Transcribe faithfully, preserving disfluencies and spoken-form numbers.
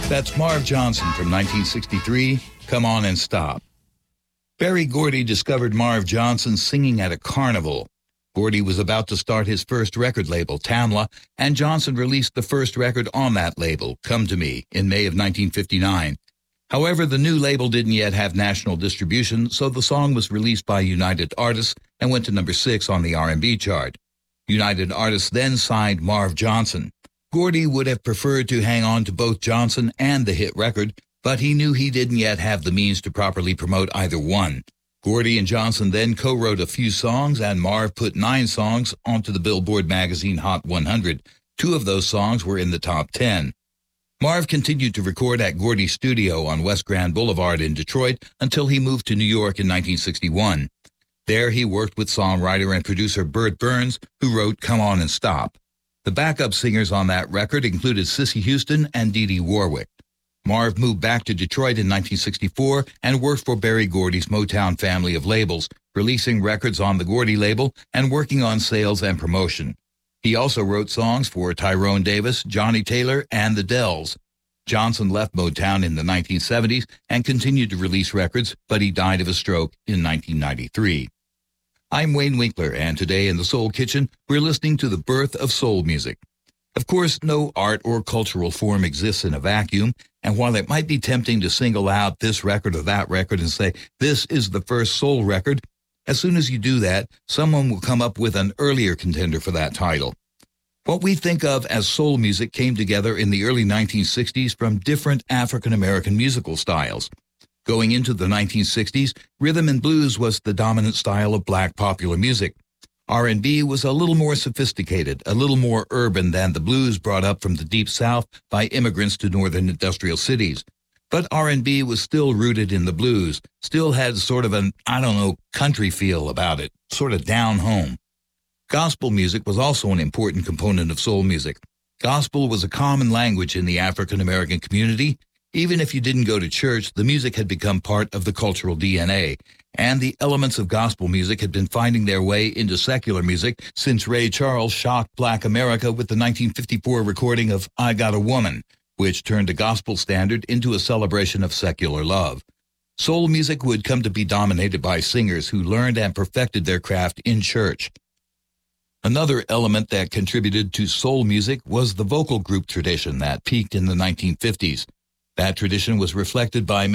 That's Marv Johnson from nineteen sixty-three, Come On and Stop. Berry Gordy discovered Marv Johnson singing at a carnival. Gordy was about to start his first record label, Tamla, and Johnson released the first record on that label, Come to Me, in May of nineteen fifty-nine. However, the new label didn't yet have national distribution, so the song was released by United Artists and went to number six on the R and B chart. United Artists then signed Marv Johnson. Gordy would have preferred to hang on to both Johnson and the hit record, but he knew he didn't yet have the means to properly promote either one. Gordy and Johnson then co-wrote a few songs, and Marv put nine songs onto the Billboard magazine Hot one hundred. Two of those songs were in the top ten. Marv continued to record at Gordy's studio on West Grand Boulevard in Detroit until he moved to New York in nineteen sixty-one. There he worked with songwriter and producer Bert Burns, who wrote Come On and Stop. The backup singers on that record included Cissy Houston and Dee Dee Warwick. Marv moved back to Detroit in nineteen sixty-four and worked for Berry Gordy's Motown family of labels, releasing records on the Gordy label and working on sales and promotion. He also wrote songs for Tyrone Davis, Johnny Taylor, and the Dells. Johnson left Motown in the nineteen seventies and continued to release records, but he died of a stroke in nineteen ninety-three. I'm Wayne Winkler, and today in the Soul Kitchen, we're listening to the birth of soul music. Of course, no art or cultural form exists in a vacuum, and while it might be tempting to single out this record or that record and say, this is the first soul record, as soon as you do that, someone will come up with an earlier contender for that title. What we think of as soul music came together in the early nineteen sixties from different African-American musical styles. Going into the nineteen sixties, rhythm and blues was the dominant style of black popular music. R and B was a little more sophisticated, a little more urban than the blues brought up from the Deep South by immigrants to northern industrial cities. But R and B was still rooted in the blues, still had sort of an, I don't know, country feel about it, sort of down home. Gospel music was also an important component of soul music. Gospel was a common language in the African-American community. Even if you didn't go to church, the music had become part of the cultural D N A, and the elements of gospel music had been finding their way into secular music since Ray Charles shocked Black America with the nineteen fifty-four recording of I Got a Woman, which turned a gospel standard into a celebration of secular love. Soul music would come to be dominated by singers who learned and perfected their craft in church. Another element that contributed to soul music was the vocal group tradition that peaked in the nineteen fifties. That tradition was reflected by